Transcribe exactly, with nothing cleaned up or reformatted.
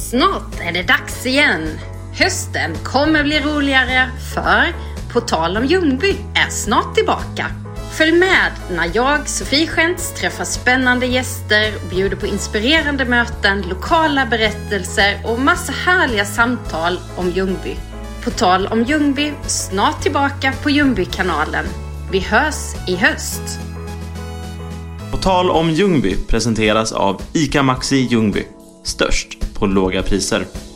Snart är det dags igen. Hösten kommer bli roligare, för På tal om Ljungby är snart tillbaka. Följ med när jag, Sofie Schentz, träffar spännande gäster och bjuder på inspirerande möten, lokala berättelser och massa härliga samtal om Ljungby. På tal om Ljungby, snart tillbaka på Ljungby-kanalen. Vi hörs i höst. På tal om Ljungby presenteras av ICA Maxi Ljungby. Störst på låga priser.